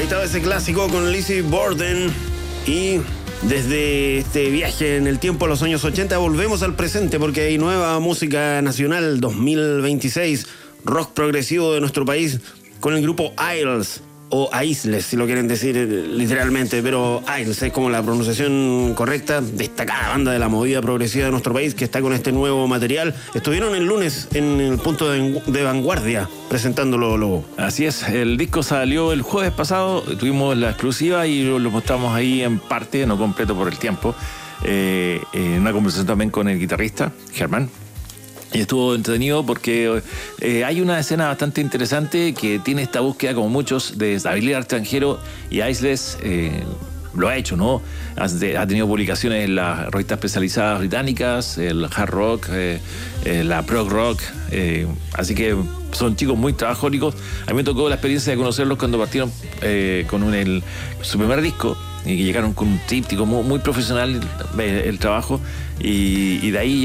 estaba ese clásico con Lizzy Borden. Y desde este viaje en el tiempo a los años 80 volvemos al presente porque hay nueva música nacional 2026, rock progresivo de nuestro país con el grupo Isles o Aisles, si lo quieren decir literalmente, pero Isles es como la pronunciación correcta. Destacada banda de la movida progresiva de nuestro país que está con este nuevo material. Estuvieron el lunes en el punto de Vanguardia presentándolo, Lobo. Así es, el disco salió el jueves pasado, tuvimos la exclusiva y lo mostramos ahí en parte, no completo por el tiempo, en una conversación también con el guitarrista, Germán. Y estuvo entretenido porque hay una escena bastante interesante que tiene esta búsqueda, como muchos, de estabilidad extranjero, y Aisles lo ha hecho, ¿no? Ha tenido publicaciones en las revistas especializadas británicas, el hard rock, la prog rock, así que son chicos muy trabajólicos. A mí me tocó la experiencia de conocerlos cuando partieron con su primer disco, y llegaron con un tríptico muy, muy profesional el trabajo, y de ahí